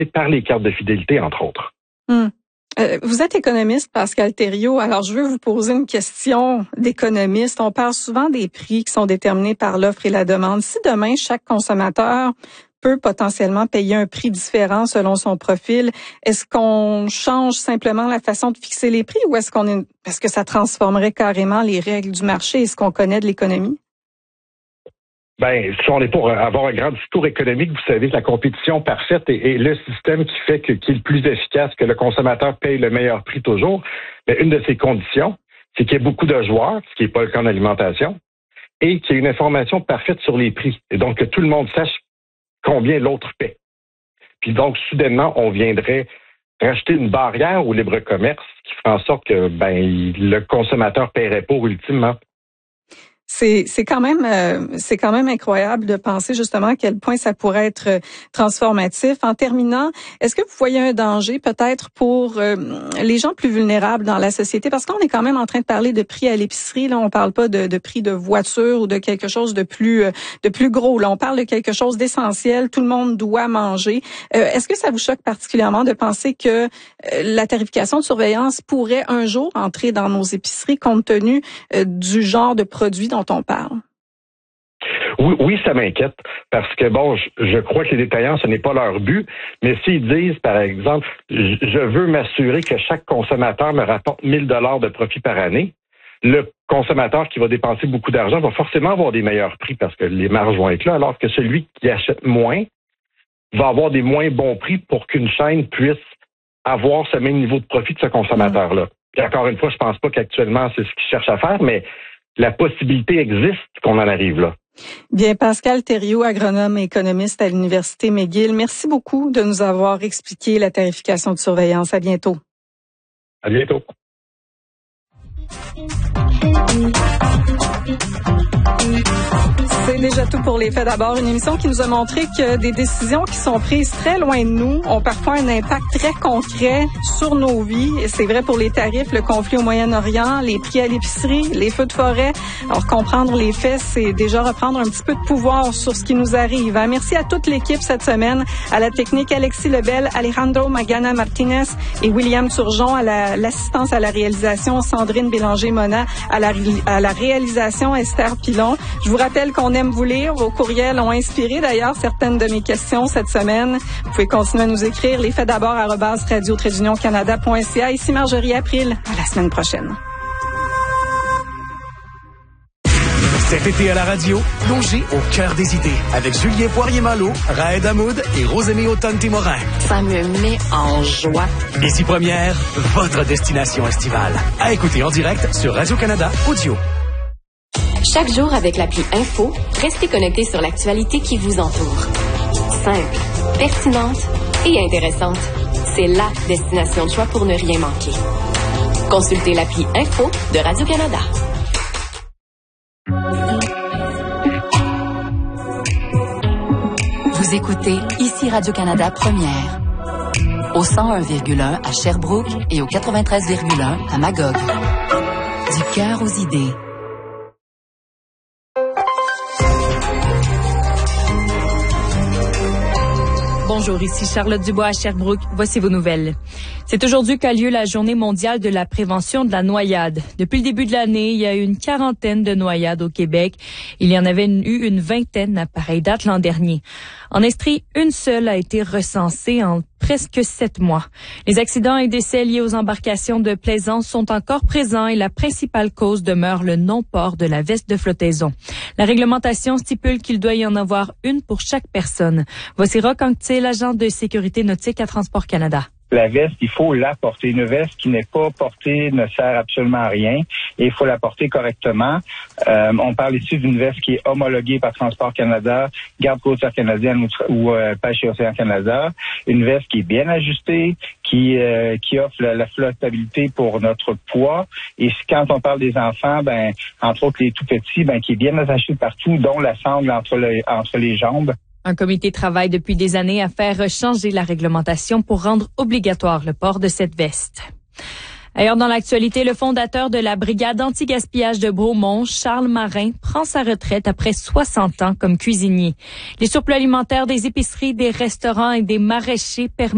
par les cartes de fidélité, entre autres. Vous êtes économiste, Pascal Thériault. Alors, je veux vous poser une question d'économiste. On parle souvent des prix qui sont déterminés par l'offre et la demande. Si demain, chaque consommateur peut potentiellement payer un prix différent selon son profil, est-ce qu'on change simplement la façon de fixer les prix ou est-ce que ça transformerait carrément les règles du marché et ce qu'on connaît de l'économie? Si on est pour avoir un grand discours économique, vous savez, la compétition parfaite est le système qui fait qui est le plus efficace, que le consommateur paye le meilleur prix toujours. Mais une de ces conditions, c'est qu'il y ait beaucoup de joueurs, ce qui n'est pas le cas en alimentation, et qu'il y ait une information parfaite sur les prix. Et donc, que tout le monde sache combien l'autre paie. Puis donc, soudainement, on viendrait rajouter une barrière au libre commerce qui ferait en sorte que le consommateur paierait pas ultimement. C'est quand même incroyable de penser justement à quel point ça pourrait être transformatif. En terminant, est-ce que vous voyez un danger peut-être pour les gens plus vulnérables dans la société? Parce qu'on est quand même en train de parler de prix à l'épicerie. Là, on parle pas de prix de voiture ou de quelque chose de plus gros. Là, on parle de quelque chose d'essentiel. Tout le monde doit manger. Est-ce que ça vous choque particulièrement de penser que la tarification de surveillance pourrait un jour entrer dans nos épiceries compte tenu du genre de produits dont on parle? Oui, ça m'inquiète parce que je crois que les détaillants, ce n'est pas leur but, mais s'ils disent, par exemple, je veux m'assurer que chaque consommateur me rapporte 1 000 $ de profit par année, le consommateur qui va dépenser beaucoup d'argent va forcément avoir des meilleurs prix parce que les marges vont être là, alors que celui qui achète moins va avoir des moins bons prix pour qu'une chaîne puisse avoir ce même niveau de profit de ce consommateur-là. Et encore une fois, je pense pas qu'actuellement c'est ce qu'ils cherchent à faire, mais la possibilité existe qu'on en arrive là. Bien, Pascal Thériault, agronome et économiste à l'Université McGill, merci beaucoup de nous avoir expliqué la tarification de surveillance. À bientôt. À bientôt. C'est déjà tout pour les faits d'abord. Une émission qui nous a montré que des décisions qui sont prises très loin de nous ont parfois un impact très concret sur nos vies. Et c'est vrai pour les tarifs, le conflit au Moyen-Orient, les prix à l'épicerie, les feux de forêt. Alors, comprendre les faits, c'est déjà reprendre un petit peu de pouvoir sur ce qui nous arrive. Merci à toute l'équipe cette semaine, à la technique Alexis Lebel, Alejandro Magana Martinez et William Turgeon, à l'assistance à la réalisation Sandrine Bélanger-Mona, à la réalisation Esther Pilon. Je vous rappelle qu'on aime vous lire. Vos courriels ont inspiré d'ailleurs certaines de mes questions cette semaine. Vous pouvez continuer à nous écrire. Les faits d'abord @radio-canada.ca. Ici Marjorie April. À la semaine prochaine. Cet été à la radio, plongez au cœur des idées avec Julien Poirier-Malo, Raed Hamoud et Rosemée Autonne-Timorin. Ça me met en joie. Ici Première, votre destination estivale. À écouter en direct sur Radio-Canada Audio. Chaque jour avec l'appli Info, restez connectés sur l'actualité qui vous entoure. Simple, pertinente et intéressante. C'est la destination de choix pour ne rien manquer. Consultez l'appli Info de Radio-Canada. Vous écoutez ici Radio-Canada Première. Au 101,1 à Sherbrooke et au 93,1 à Magog. Du cœur aux idées. Bonjour, ici Charlotte Dubois à Sherbrooke. Voici vos nouvelles. C'est aujourd'hui qu'a lieu la Journée mondiale de la prévention de la noyade. Depuis le début de l'année, il y a eu une 40aine de noyades au Québec. Il y en avait eu une 20aine à pareille date l'an dernier. En Estrie, une seule a été recensée en presque 7 mois. Les accidents et décès liés aux embarcations de plaisance sont encore présents et la principale cause demeure le non-port de la veste de flottaison. La réglementation stipule qu'il doit y en avoir une pour chaque personne. Voici Roch Anctil, l'agent de sécurité nautique à Transport Canada. La veste, il faut la porter. Une veste qui n'est pas portée ne sert absolument à rien et il faut la porter correctement. On parle ici d'une veste qui est homologuée par Transport Canada, Garde côtière canadienne ou Pêche et Océan Canada. Une veste qui est bien ajustée, qui offre la flottabilité pour notre poids. Et quand on parle des enfants, entre autres les tout petits, qui est bien attaché partout, dont la sangle entre les jambes. Un comité travaille depuis des années à faire changer la réglementation pour rendre obligatoire le port de cette veste. Ailleurs dans l'actualité, le fondateur de la brigade anti-gaspillage de Bromont, Charles Marin, prend sa retraite après 60 ans comme cuisinier. Les surplus alimentaires des épiceries, des restaurants et des maraîchers permettent